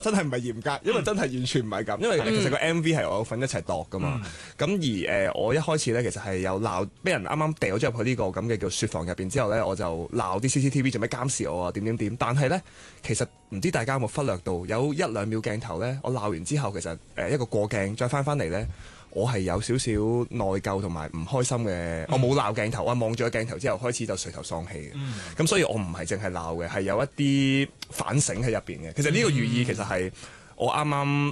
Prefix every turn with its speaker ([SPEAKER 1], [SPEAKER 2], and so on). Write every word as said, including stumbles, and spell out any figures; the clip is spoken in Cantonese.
[SPEAKER 1] 真係唔係嚴格，因為真係完全唔係咁。因為其實個 M V 係我份一齊度噶嘛。咁、嗯、而誒、呃，我一開始咧其實係有鬧，俾人啱啱掉咗入去呢個咁嘅叫雪房入邊之後咧，我就鬧啲 C C T V 做咩監視我啊？點點點。但係咧，其實唔知大家有冇忽略到，有一兩秒鏡頭咧，我鬧完之後，其實誒、呃、一個過鏡再翻翻嚟咧。我係有少少內疚同埋唔開心嘅，嗯、我冇鬧鏡頭，我望住個鏡頭之後開始就垂頭喪氣嘅。咁、嗯、所以我唔係淨係鬧嘅，係有一啲反省喺入邊嘅。其實呢個寓意其實係我啱啱